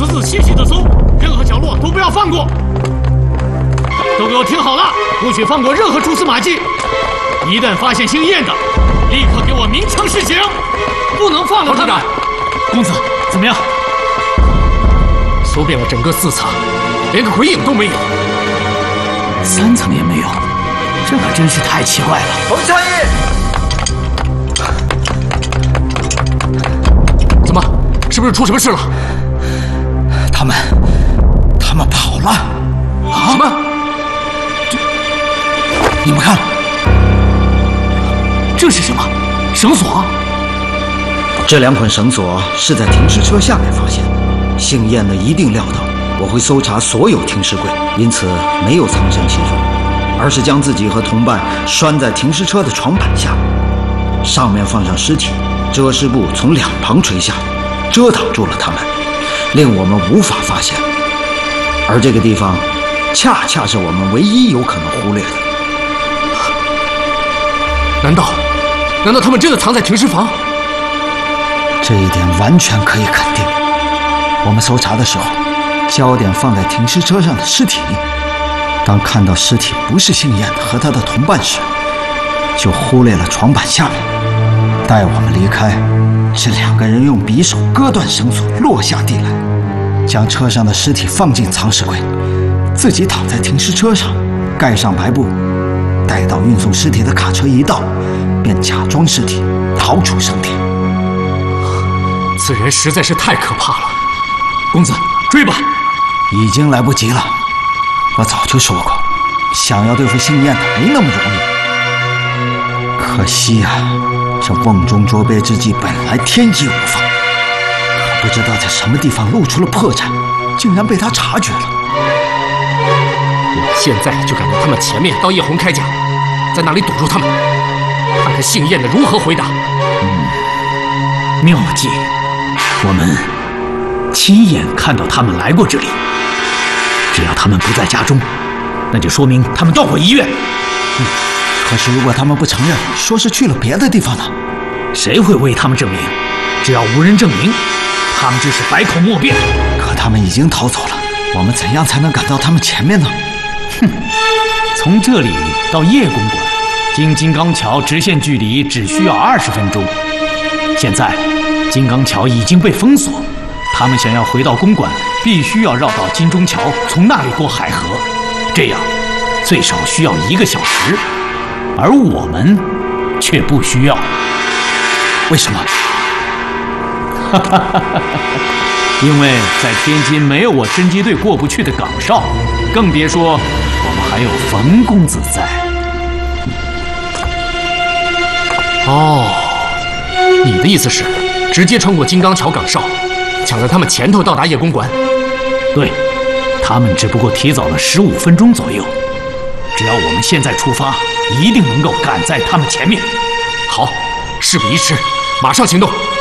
仔细细的搜，任何角落都不要放过。都给我听好了，不许放过任何蛛丝马迹。一旦发现姓燕的，立刻给我鸣枪示警，不能放了他们。 公子，怎么样？ 搜遍了整个4层，连个鬼影都没有。 3层也没有，这可真是太奇怪了。 冯差役， 怎么？是不是出什么事了？ 他们跑了。 啊？什么？ 你们看， 这是什么？绳索？ 这2捆绳索是在停尸车下面发现的。姓燕的一定料到我会搜查所有停尸柜，因此没有藏身其中，而是将自己和同伴拴在停尸车的床板下，上面放上尸体，遮尸布从2旁垂下，遮挡住了他们，令我们无法发现。而这个地方，恰恰是我们唯一有可能忽略的。 难道他们真的藏在停尸房？ 这一点完全可以肯定。我们搜查的时候，焦点放在停尸车上的尸体，当看到尸体不是姓燕的和他的同伴时，就忽略了床板下面。待我们离开，这2个人用匕首割断绳索，落下地来，将车上的尸体放进藏尸柜，自己躺在停尸车上，盖上白布，待到运送尸体的卡车一到，便假装尸体逃出生天。 此人实在是太可怕了。公子，追吧！ 已经来不及了。我早就说过，想要对付姓燕的没那么容易。可惜啊，这瓮中捉鳖之计本来天衣无缝，可不知道在什么地方露出了破绽，竟然被他察觉了。 我现在就赶到他们前面，到叶红开家，在那里堵住他们，看看姓燕的如何回答。 妙计，我们亲眼看到他们来过这里。只要他们不在家中，那就说明他们到过医院。 可是如果他们不承认，说是去了别的地方呢？ 谁会为他们证明？只要无人证明，他们只是百口莫辩。 可他们已经逃走了，我们怎样才能赶到他们前面呢？ 从这里到叶公馆，经金刚桥直线距离只需要20分钟。现在金刚桥已经被封锁，他们想要回到公馆，必须要绕到金钟桥，从那里过海河，这样最少需要1个小时，而我们却不需要。 为什么？ 因为在天津没有我侦缉队过不去的岗哨，更别说我们还有冯公子在。 哦，你的意思是直接穿过金刚桥岗哨，抢在他们前头到达叶公馆？ 对，他们只不过提早了15分钟左右。只要我们现在出发，一定能够赶在他们前面。 好，事不宜迟，马上行动。